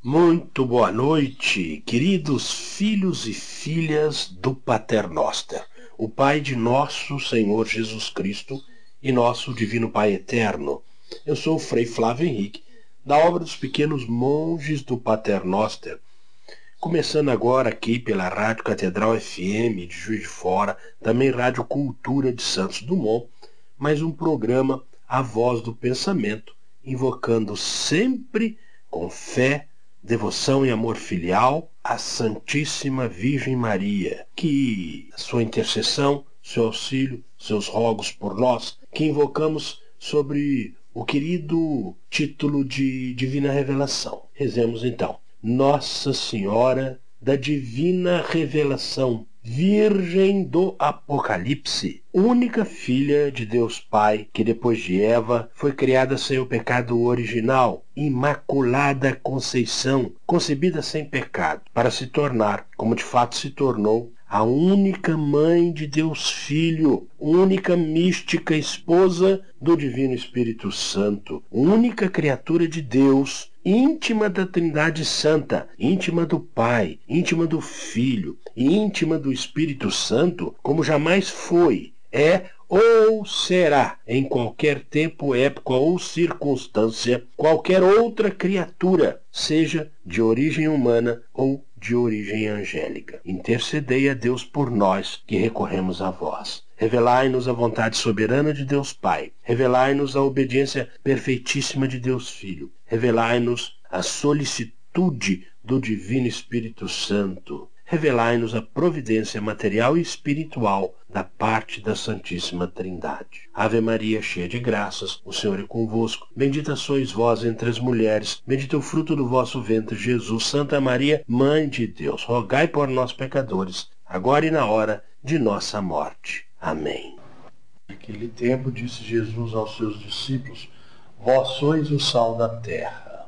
Muito boa noite, queridos filhos e filhas do Pater Noster, o Pai de nosso Senhor Jesus Cristo e nosso Divino Pai Eterno. Eu sou o Frei Flávio Henrique, da obra dos pequenos monges do Pater Noster, começando agora aqui pela Rádio Catedral FM de Juiz de Fora, também Rádio Cultura de Santos Dumont, mais um programa A Voz do Pensamento, invocando sempre com fé, devoção e amor filial à Santíssima Virgem Maria, que sua intercessão, seu auxílio, seus rogos por nós, que invocamos sobre o querido título de Divina Revelação. Rezemos então. Nossa Senhora da Divina Revelação, Virgem do Apocalipse, única filha de Deus Pai, que depois de Eva foi criada sem o pecado original, Imaculada Conceição, concebida sem pecado, para se tornar, como de fato se tornou, a única mãe de Deus Filho, única mística esposa do Divino Espírito Santo, única criatura de Deus, íntima da Trindade Santa, íntima do Pai, íntima do Filho, íntima do Espírito Santo, como jamais foi, é ou será, em qualquer tempo, época ou circunstância, qualquer outra criatura, seja de origem humana ou de origem angélica. Intercedei a Deus por nós, que recorremos a vós. Revelai-nos a vontade soberana de Deus Pai. Revelai-nos a obediência perfeitíssima de Deus Filho. Revelai-nos a solicitude do Divino Espírito Santo. Revelai-nos a providência material e espiritual da parte da Santíssima Trindade. Ave Maria, cheia de graças, o Senhor é convosco. Bendita sois vós entre as mulheres, bendito é o fruto do vosso ventre, Jesus. Santa Maria, Mãe de Deus, rogai por nós, pecadores, agora e na hora de nossa morte. Amém. Naquele tempo disse Jesus aos seus discípulos: vós sois o sal da terra.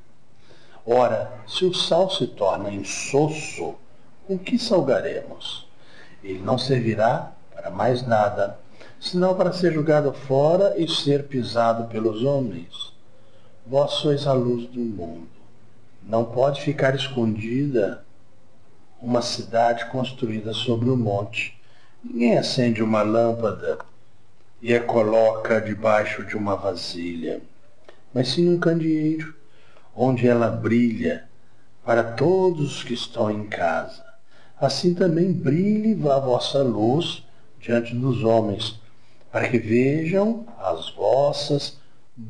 Ora, se o sal se torna insosso, com que salgaremos? Ele não servirá para mais nada, senão para ser jogado fora e ser pisado pelos homens. Vós sois a luz do mundo. Não pode ficar escondida uma cidade construída sobre um monte. Ninguém acende uma lâmpada e a coloca debaixo de uma vasilha, mas sim num candeeiro, onde ela brilha para todos os que estão em casa. Assim também brilhe a vossa luz diante dos homens, para que vejam as vossas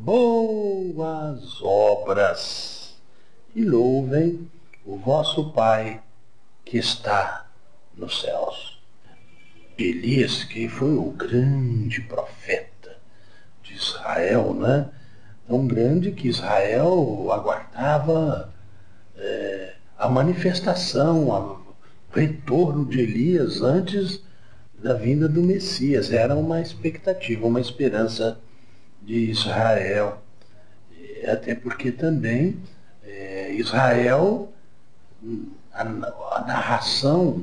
boas obras e louvem o vosso Pai que está nos céus. Elias, que foi o grande profeta de Israel, né? Tão grande que Israel aguardava a manifestação, o retorno de Elias antes da vinda do Messias. Era uma expectativa, uma esperança de Israel. Até porque também Israel, a narração,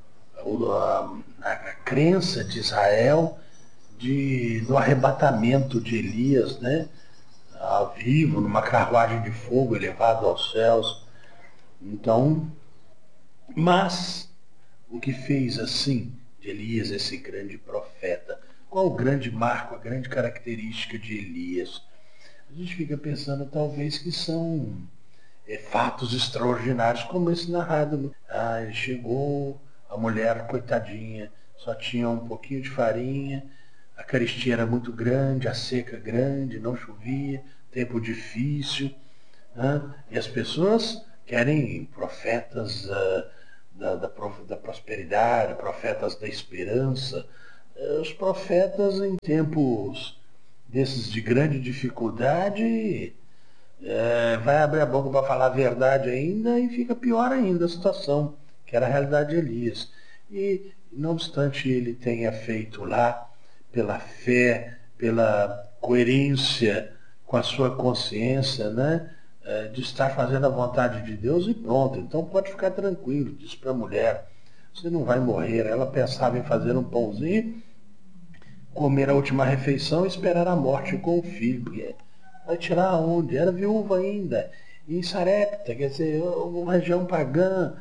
a crença de Israel do arrebatamento de Elias, né? Ao vivo, numa carruagem de fogo elevado aos céus. Então, mas o que fez assim de Elias esse grande profeta? Qual o grande marco, a grande característica de Elias? A gente fica pensando talvez que são fatos extraordinários, como esse narrado. Ele chegou, a mulher, coitadinha, só tinha um pouquinho de farinha, a carestia era muito grande, a seca grande, não chovia, tempo difícil, e as pessoas querem profetas da prosperidade, profetas da esperança. Os profetas em tempos desses de grande dificuldade vai abrir a boca para falar a verdade ainda e fica pior ainda a situação, que era a realidade de Elias. E não obstante ele tenha feito lá, pela fé, pela coerência com a sua consciência, né? De estar fazendo a vontade de Deus e pronto. Então pode ficar tranquilo, disse para a mulher, você não vai morrer. Ela pensava em fazer um pãozinho, comer a última refeição e esperar a morte com o filho. Vai tirar aonde? Era viúva ainda. em Sarepta, quer dizer, uma região pagã.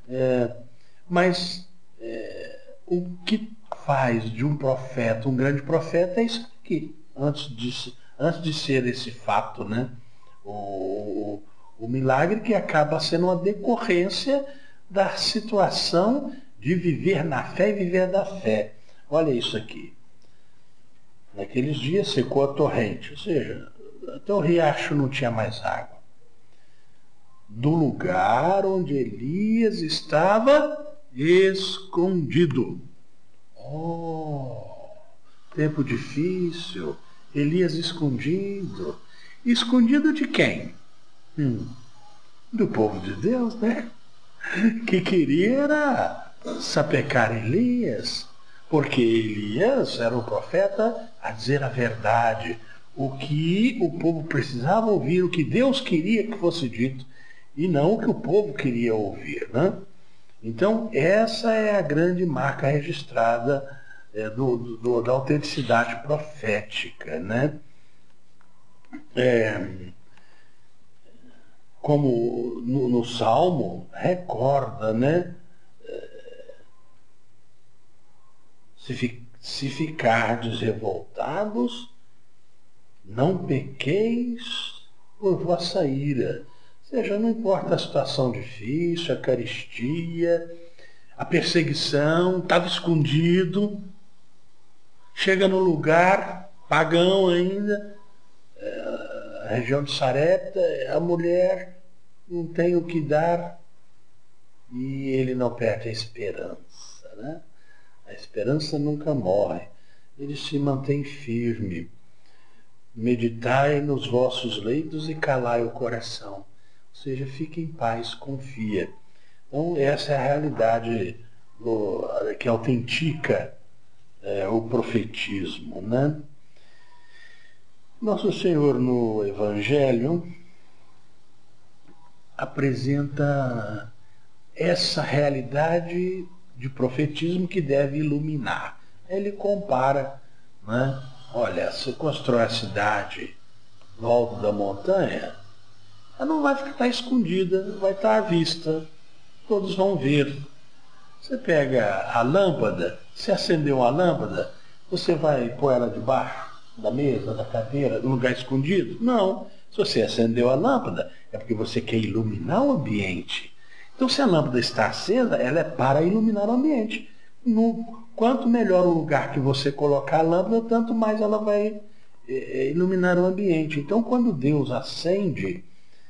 Mas o que faz de um profeta um grande profeta é isso aqui, antes de ser esse fato, né? O milagre que acaba sendo uma decorrência da situação de viver na fé e viver da fé. Olha isso aqui. Naqueles dias secou a torrente, ou seja, até o riacho não tinha mais água. Do lugar onde Elias estava escondido. Oh, tempo difícil. Elias escondido. Escondido de quem? Do povo de Deus, né? Que queria era sapecar Elias, porque Elias era o profeta a dizer a verdade, o que o povo precisava ouvir, o que Deus queria que fosse dito, e não o que o povo queria ouvir, né? Então, essa é a grande marca registrada da autenticidade profética, né? Como no Salmo, recorda, né? Se ficardes revoltados, não pequeis por vossa ira. Ou seja, não importa a situação difícil, a carestia, a perseguição, estava escondido, chega no lugar, pagão ainda, a região de Sarepta, a mulher não tem o que dar e ele não perde a esperança, né? A esperança nunca morre, ele se mantém firme. Meditai nos vossos leitos e calai o coração. Ou seja, fique em paz, confia. Então, essa é a realidade que autentica o profetismo, né? Nosso Senhor, no Evangelho, apresenta essa realidade de profetismo que deve iluminar. Ele compara, né? Olha, se constrói a cidade no alto da montanha, ela não vai ficar escondida, vai estar à vista, todos vão ver. Você pega a lâmpada, se acendeu uma lâmpada, você vai pôr ela debaixo da mesa, da cadeira, num lugar escondido? Não. Se você acendeu a lâmpada, é porque você quer iluminar o ambiente. Então, se a lâmpada está acesa, ela é para iluminar o ambiente. Quanto melhor o lugar que você colocar a lâmpada, tanto mais ela vai iluminar o ambiente. Então, quando Deus acende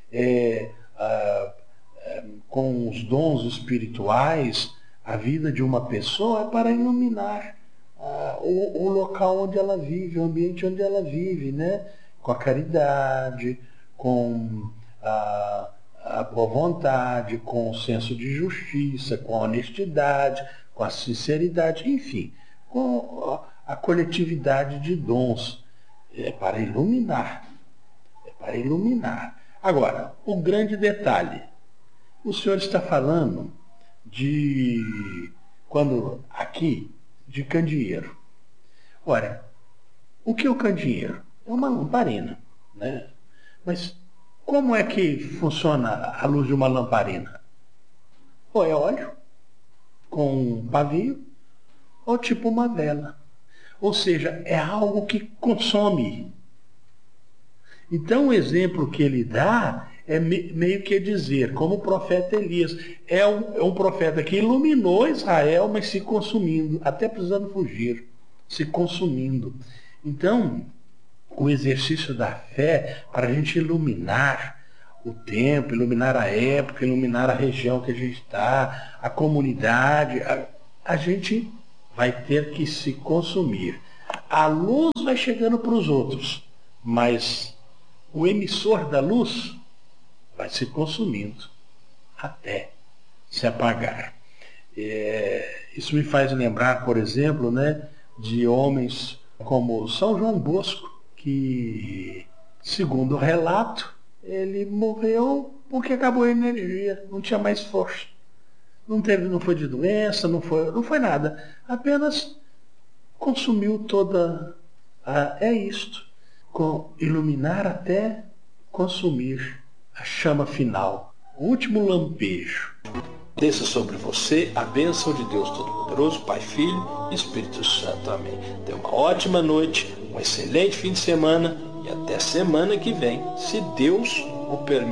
com os dons espirituais a vida de uma pessoa, é para iluminar o local onde ela vive, o ambiente onde ela vive, né? Com a caridade, com a boa vontade, com o senso de justiça, com a honestidade, com a sinceridade, enfim, com a coletividade de dons. É para iluminar. É para iluminar. Agora, o grande detalhe. O senhor está falando de candeeiro. Ora, o que é o candeeiro? É uma lamparina, né? Mas como é que funciona a luz de uma lamparina? Ou é óleo, com um pavio, ou tipo uma vela. Ou seja, é algo que consome. Então, o exemplo que ele dá é meio que dizer, como o profeta Elias, é um profeta que iluminou Israel, mas se consumindo, até precisando fugir, se consumindo. Então, o exercício da fé, para a gente iluminar o tempo, iluminar a época, iluminar a região que a gente está, a comunidade, a gente vai ter que se consumir. A luz vai chegando para os outros, mas o emissor da luz vai se consumindo até se apagar. Isso me faz lembrar, por exemplo, né, de homens como São João Bosco, que, segundo o relato, ele morreu porque acabou a energia, não tinha mais força. Não foi de doença, não foi nada. Apenas consumiu toda iluminar até consumir a chama. chama final, o último lampejo. Desça sobre você a bênção de Deus Todo-Poderoso, Pai, Filho e Espírito Santo. Amém. Tenha uma ótima noite, um excelente fim de semana e até semana que vem, se Deus o permitir.